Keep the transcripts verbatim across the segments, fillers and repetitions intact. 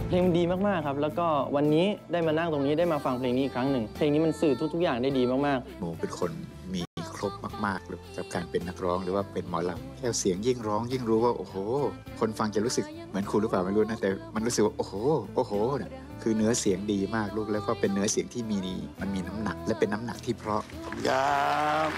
เพลงดีมากๆครับแล้วก็วันนี้ได้มานั่งตรงนี้ได้มาฟังเพลงนี้อีกครั้งหนึ่งเพลงนี้มันสื่อทุกๆอย่างได้ดีมากๆหมูเป็นคนมีครบมากๆเลยกับการเป็นนักร้องหรือว่าเป็นหมอลำแค่เสียงยิ่งร้องยิ่งรู้ว่าโอ้โหคนฟังจะรู้สึกเหมือนครูหรือเปล่าไม่รู้นะแต่มันรู้สึกว่าโอ้โหโอ้โหเนี่ยคือเนื้อเสียงดีมากลูกแล้วก็เป็นเนื้อเสียงที่มีมันมีน้ำหนักและเป็นน้ำหนักที่เพราะครับ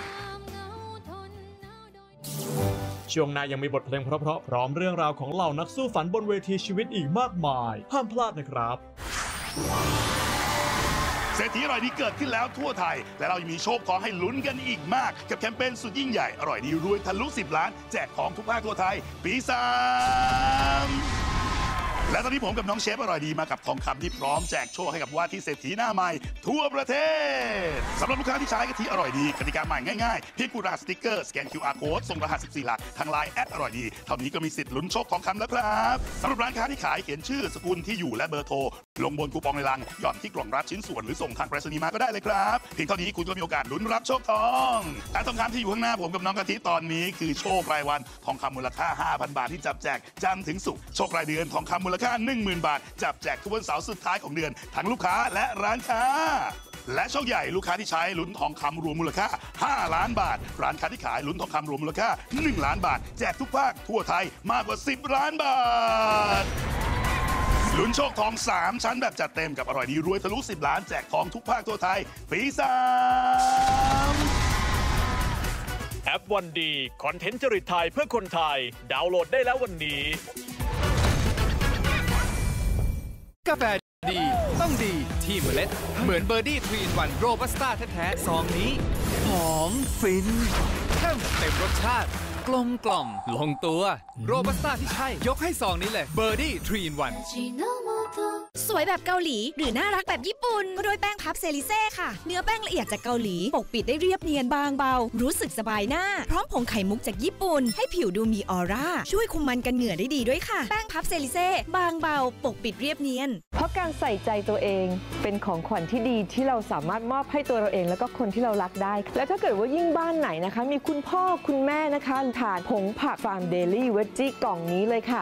ช่วงหน้ายังมีบทเพลงเพราะๆพร้อมเรื่องราวของเหล่านักสู้ฝันบนเวทีชีวิตอีกมากมายห้ามพลาดนะครับเศรษฐีอร่อยดีเกิดขึ้นแล้วทั่วไทยและเรายังมีโชคของให้ลุ้นกันอีกมากกับแคมเปญสุดยิ่งใหญ่อร่อยดีรวยทะลุสิบล้านแจกของทุกภาคทั่วไทยปีสามและตอนนี้ผมกับน้องเชฟอร่อยดีมากับทองคำที่พร้อมแจกโชคให้กับว่าที่เศรษฐีหน้าใหม่ทั่วประเทศสำหรับลูกค้าที่ใช้กะทิอร่อยดีกติกาใหม่ง่ายๆเพียงกดรหัสสติ๊กเกอร์สแกน คิว อาร์ Code ส่งรหัสสิบสี่หลักทางไลน์แอดอร่อยดีเท่านี้ก็มีสิทธิ์ลุ้นโชคทองคำแล้วครับสำหรับร้านค้าที่ขายเขียนชื่อสกุลที่อยู่และเบอร์โทรลงบนคูปองในลังหย่อนที่กล่องรับชิ้นส่วนหรือส่งทางไปรษณีย์มาก็ได้เลยครับเพียงเท่านี้คุณก็มีโอกาสลุ้นรับโชคทองแต่ทองคำที่อยู่ข้างหน้าผมกับน้องกะทิตอนนี้คือโชครายวันทองคำมูลค่า ห้าพัน บาทที่จับแจกจันทร์ถึงศุกร์โชครายเดือนทองคำมูลค่า หนึ่งหมื่น บาทจับแจกทุกวันเสาร์สุดท้ายของเดือนทั้งลูกค้าและร้านค้าและโชคใหญ่ลูกค้าที่ใช้ลุ้นทองคำรวมมูลค่าห้าล้านบาทร้านค้าที่ขายลุ้นทองคำรวมมูลค่าหนึ่งล้านบาทแจกทุกภาคทั่วไทยมากกว่าสิบล้านบาทลุ้นโชคทองสามชั้นแบบจัดเต็มกับอร่อยดีรวยทะลุสิบล้านแจกทองทุกภาคทั่วไทยปีสามแอปวันดีคอนเทนต์จริตไทยเพื่อคนไทยดาวน์โหลดได้แล้ววันนี้กาแฟดีต้องดีที่เมล็ดเหมือนเบอร์ดี้ทรีนวันโรบัสต้าแท้ๆซองนี้หอมฟินเข้มเต็มรสชาติกลมกล่อมลงตัวโรบัสต้าที่ใช่ยกให้ซองนี้เลยเบอร์ดี้ทรีนวันสวยแบบเกาหลีหรือน่ารักแบบญี่ปุ่นก็ด้วยแป้งพับเซริเซ่ค่ะเนื้อแป้งละเอียดจากเกาหลีปกปิดได้เรียบเนียนบางเบารู้สึกสบายหน้าพร้อมผงไข่มุกจากญี่ปุ่นให้ผิวดูมีออร่าช่วยคุมมันกันเหงื่อได้ดีด้วยค่ะแป้งพับเซริเซ่บางเบาปกปิดเรียบเนียนเพราะการใส่ใจตัวเองเป็นของขวัญที่ดีที่เราสามารถมอบให้ตัวเราเองแล้วก็คนที่เรารักได้และถ้าเกิดว่ายิ่งบ้านไหนนะคะมีคุณพ่อคุณแม่นะคะทานผงผักฟาร์มเดลี่เวจจี้กล่องนี้เลยค่ะ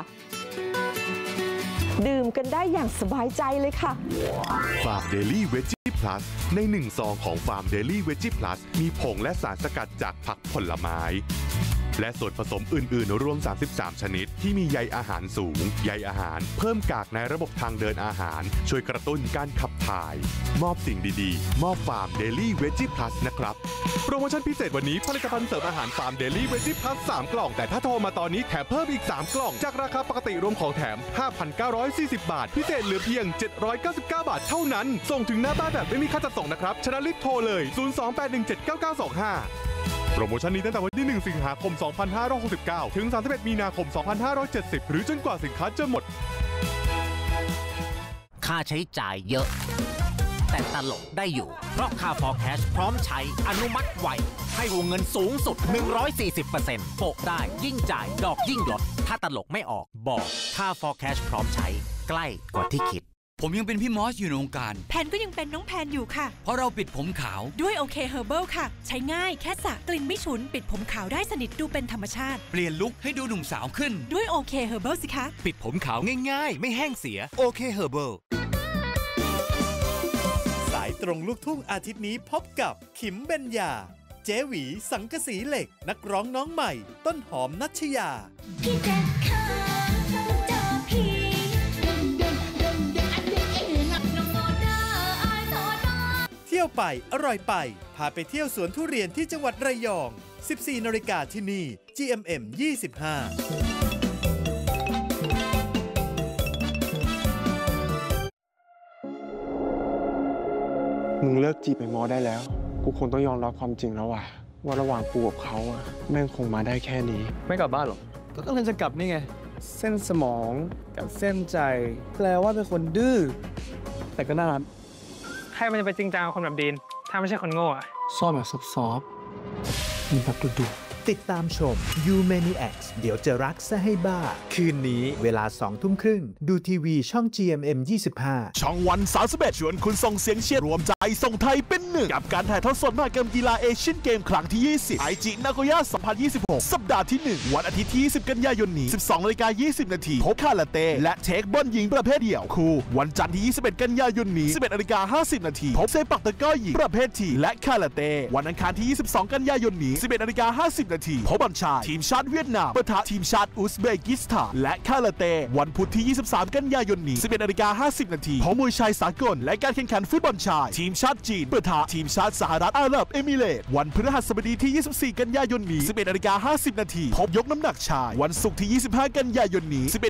ดื่มกันได้อย่างสบายใจเลยค่ะฟาร์มเดลี่เวจจี้พลัสในหนึ่งซองของฟาร์มเดลี่เวจจี้พลัสมีผงและสารสกัดจากผักผลไม้และส่วนผสมอื่นๆรวมสามสิบสามชนิดที่มีใยอาหารสูงใยอาหารเพิ่มกากในระบบทางเดินอาหารช่วยกระตุ้นการขับถ่ายมอบสิ่งดีๆมอบฟาร์มเดลี่เวจจี้พลัสนะครับโปรโมชั่นพิเศษวันนี้ผลิตภัณฑ์เสริมอาหารฟาร์มเดลี่เวจจี้พลัสสามกล่องแต่ถ้าโทรมาตอนนี้แถมเพิ่มอีกสามกล่องจากราคาปกติรวมของแถม ห้าพันเก้าร้อยสี่สิบ บาทพิเศษเหลือเพียงเจ็ดร้อยเก้าสิบเก้าบาทเท่านั้นส่งถึงหน้าบ้านแบบไม่มีค่าจัดส่งนะครับฉะนั้นรีบโทรเลยศูนย์ สอง แปด หนึ่ง เจ็ด เก้า เก้า สอง ห้าโปรโมชั่นนี้ตั้งแต่วันที่หนึ่งสิงหาคมสองพันห้าร้อยหกสิบเก้าถึงสามสิบเอ็ดมีนาคมสองพันห้าร้อยเจ็ดสิบหรือจนกว่าสินค้าจะหมดค่าใช้จ่ายเยอะแต่ตลกได้อยู่เพราะค่า Forecast พร้อมใช้อนุมัติไวให้วงเงินสูงสุด หนึ่งร้อยสี่สิบเปอร์เซ็นต์ โปะได้ยิ่งจ่ายดอกยิ่งลดถ้าตลกไม่ออกบอกค่า Forecast พร้อมใช้ใกล้กว่าที่คิดผมยังเป็นพี่มอสอยู่ในวงการแพนก็ยังเป็นน้องแพนอยู่ค่ะเพราะเราปิดผมขาวด้วยโอเคเฮอร์เบิลค่ะใช้ง่ายแค่สระกลิ่นไม่ฉุนปิดผมขาวได้สนิทดูเป็นธรรมชาติเปลี่ยนลุคให้ดูหนุ่มสาวขึ้นด้วยโอเคเฮอร์เบิลสิคะปิดผมขาวง่ายๆไม่แห้งเสียโอเคเฮอร์เบิลสายตรงลูกทุ่งอาทิตย์นี้พบกับขิมเบญญาเจหวีสังกะสีเหล็กนักร้องน้องใหม่ต้นหอมนัชยาพี่แจ๊คค่ะเจอพี่เที่ยวไปอร่อยไปพาไปเที่ยวสวนทุเรียนที่จังหวัดระยอง สิบสี่นาฬิกาที่นี่ จี เอ็ม เอ็ม ยี่สิบห้ามึงเลิกจีบไอ้มอได้แล้วกูคงต้องยอมรับความจริงแล้วว่ะว่าระหว่างกูกับเขาอะแม่งคงมาได้แค่นี้ไม่กลับบ้านหรอก็กำลังจะกลับนี่ไงเส้นสมองกับเส้นใจแปลว่าเป็นคนดื้อแต่ก็น่ารักใครมันจะไปจริงจังกับคนแบบดีนถ้าไม่ใช่คนโง่อะซ่อนแบบซอฟๆมีแบบดุๆติดตามชม You Maniacs เดี๋ยวจะรักซะให้บ้าคืนนี้เวลาสองทุ่มครึ่งดูทีวีช่อง จี เอ็ม เอ็ม ยี่สิบห้าช่องวันสามสิบเอ็ดชวนคุณส่งเสียงเชียร์รวมใจส่งไทยเป็นหนึ่งกับการถ่ายทอดสดมหกรรมกีฬาเอเชียนเกมครั้งที่ยี่สิบไอจินาโกย่าสองพันยี่สิบหกสัปดาห์ที่หนึ่งวันอาทิตย์ที่ยี่สิบกันยายนนี้ สิบสองนาฬิกายี่สิบนาทีพบคาราเต้และเทคบอลหญิงประเภทเดี่ยวคู่วันจันทร์ที่ยี่สิบเอ็ดกันยายนนี้ สิบเอ็ดนาฬิกาห้าสิบนาทีพบเซปักตะกร้อหญิงประเภททีและคาราเต้วันอังคารที่ยี่สิบสองกันยายนนี้ สิบเอ็ดนาฬิกาห้าสิบนาทีพบบอลชายทีมชาติเวียดนามปะทะทีมชาติอุซเบกิสถานและคาราเต้วันพุธที่ยี่สิบสามกันยายนนี้ สิบเอ็ดนาฬิกาห้าสิบนาทีพบมวยชายสากลและการแข่งขันฟุตบอลชายทีมชาติจีนปะทะทีมชาติสหรัฐอาหรับเอมิเรตส์วันพฤหัสบดีที่ยี่สิบสี่กันยายนนี้ สิบเอ็ดนาฬิกาห้าสิบนาทีพบยกน้ำหนักชายวันศุกร์ที่ยี่สิบห้ากันยายนนี้